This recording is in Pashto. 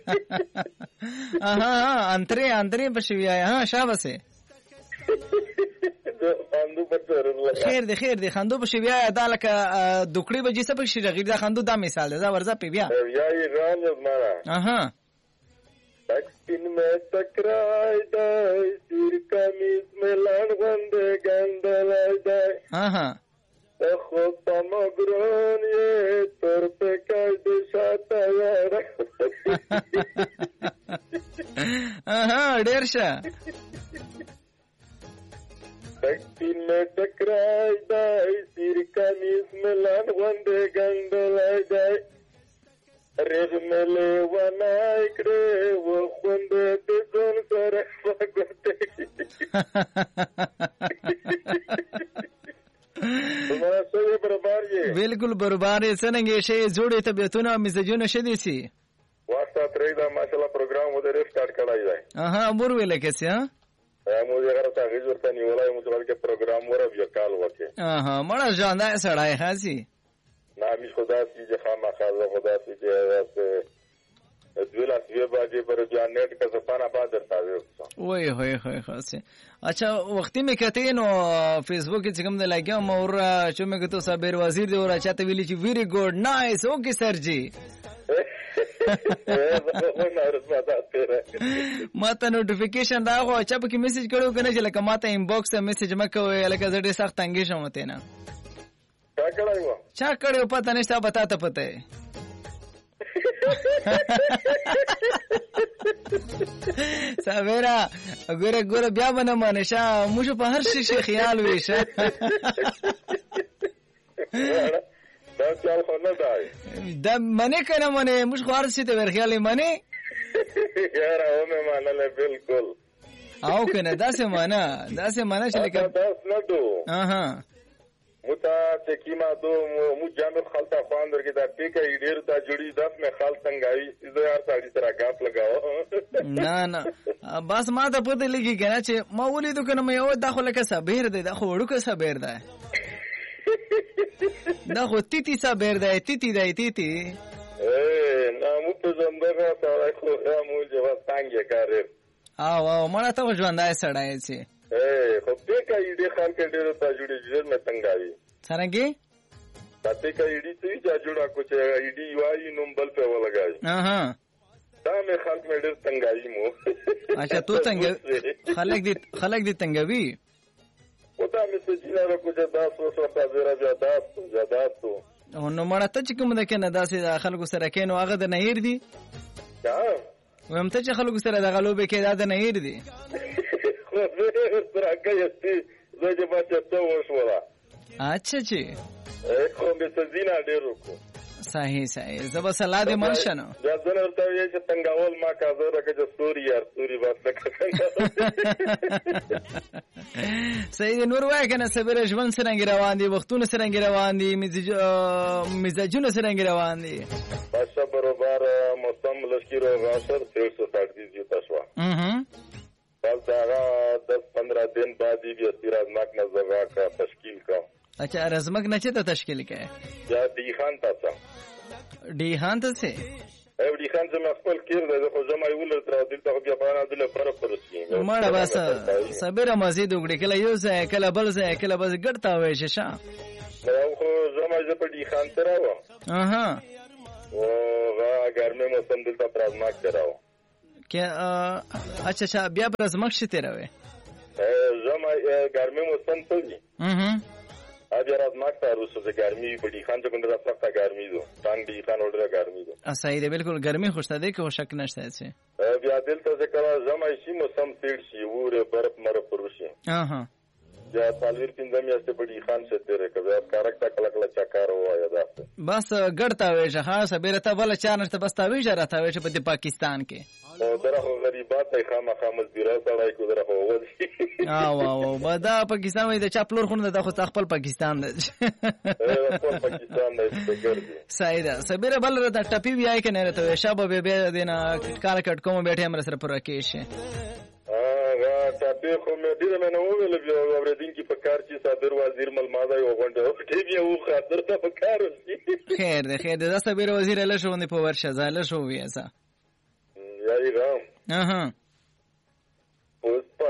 Aha, antri بشویه. ها شابسه. خندو پچور. خیر دی خندو بشویه دالک دوکړي بجې څه بشي غیر دا خندو دا مثال ده دا ورځ په بیا. یا ایران زمانہ. اها. تکین میں تکرای دای سیر کمیز میں لان غنده گندلای دای. اها. خود تمگرون یه تر پکرد شاتا یاره. اها ډیر شه. تکین میں تکرای دای سیر کمیز میں لان غنده گندلای دای. ریغ ملی ونای کری و خونده تزون سرخ فاگوته. بالکل برابر یې څنګه شي جوړې طبيعتونه مزاجونه شدي سي واسطه ترې دا ماشاءالله پروګرام ودرې سٹارټ کړای دی. اها امور ویل کېسه ها مو یې غره ته غوړته نیولای مو څنګه پروګرام ور بیا کال وکي. اها مړه ځاندا سړای خاصي نامي خدا سي چې خامخا خدا سي چې دویلا سی باجی پر جانیٹ کا سپانا بعد درتا وای هوی هوی خاصه. اچھا وختي مې کته نو فیسبوک کې څنګه لګیا مور چې مې کته صابر وزیر دی اور چاته ویلی چې ویری ګډ نایس اوکے سر جی. ماته نوټیفیکیشن راغو چې په کې میسج کړو کنه چې لکه ماته انباکس ته میسج مکوې لکه زه ډېر سخت تنګ شوم ته نه چا کړو پته نشته پتا ته پته ساویرا ګوره بیا باندې مانشه موږ په هر شي خیال ویشه دا چل خو نه دی دا منی کنه منی موږ خو هر شي ته ورخیالې منی یاره او مې منله بالکل او کنه داسې معنا چې لکه داس نه دو اها متا چې کیما دو مو جامع خلطه خواندر کې دا ټیکه ډیر تا جوړی داس مې خال څنګهوي زه یار ساړي سره غاپ لگاو نه بس ما ته پته لګی کنه چې ما ولیدو کنه مې یو داخله کې صبر دی دا خو وړو کې صبر دی دا خو تیتی صبر دی تیتی نه مو په زندګه سره خو مو جواب څنګه کارې او مړه ته ژوندای سړای چې خو ټیکه دې خال کې ډیر تا جوړی ډیر مې څنګهوي څنګه پته کې دې ته چې جوړا کو چې دې وایي نوم بل په ولګای اها دا مې خلک مې ډیر څنګهوي مو اچھا تو څنګه خلک دې څنګهوي او دا مې څه جنا کو چې دا سوسو تاسو زیاداتو نو مړه ته چې کوم ده کنه داسې خلکو سره کینو هغه د نهیر دي ویم ته چې خلکو سره د غلوبې کې دا د نهیر دي خو زه راګیستې زه چې بچا ته وشولا اچھا چې خو مې څه جنا ډیرو کو صحیح زبر سلام دې منشنو دا زنه ورته یې چې څنګهول ما کا زه راکې چې ستوري بس صحیح نور وای کنه صبر ژوند څنګه روان دي وختونه څنګه روان دي مزاجونه څنګه روان دي بس برابر موسم لشکره غاصر 360 جو تاسو بس دا 10-15 दिन बाद ही सिराजमक नजर का तश्कील का अच्छा रजमक न चेता तश्कील का या डी खान था से डी खान से मैं خپل کیر ده خو زما یو لر تر دې ته بیا باندې دله فرق پرسي مړه بس صبر مزید وګړي کله یو ځای کله بل ځای کله بس ګټتا وای شې نو خو زما ز په ډی خان تر راو اها او ګرمه موسم دلته پرازماک تراو کیا اچھا بیا پرازماک شته راوي زما ګرمه موسم ته دي ابھی رازماک تا روسو سے گرمی بڑی خان چکن دا سخت گرمی دو تانگ دی خان اورا گرمی دو صحیح ده بالکل گرمی خوشته ده که شک نشته چه بیا دل ته ذکر زما شي موسم تیر شي وره برف مر پروشي اها یا تالویر پنځم یاسته بڑی خان سے تیرے کبه کارکتا کلکلا چکارو یا داسته بس ګړتا وې ها سبیرته بل چانشته بس تا وی جره تا وې په پاکستان کې او درخو غریبات خامخا مزدورا سړای کو درخو ودی او دا پاکستان وای د چا پلور خونه د خو خپل پاکستان دی خپل پاکستان دی صحیح ده سبیره بل د ټپی وی آی کنه ته شابه به دینا کار کټ کوم بیٹه امر سره پر کېشه ټپی خو مې ډیر مې نو ویل بیا اوریدین کی په کار چې صدر وزیر ملماده یو غونډه ټی بیا و خاطر ته په کار خیر ده دا سبیره وزیر له شو نه په ورشه زاله شو ویسا صحیح غم